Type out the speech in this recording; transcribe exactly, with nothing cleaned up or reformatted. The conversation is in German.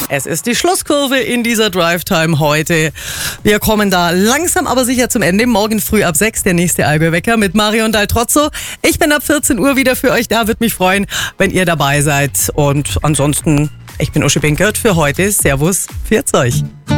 Es ist die Schlusskurve in dieser Drive-Time heute. Wir kommen da langsam aber sicher zum Ende. Morgen früh ab sechs der nächste Albe-Wecker mit Marion Daltrozzo. Ich bin ab vierzehn Uhr wieder für euch da. Würde mich freuen, wenn ihr dabei seid. Und ansonsten, ich bin Uschi Pinkert für heute. Servus, pfiat's euch.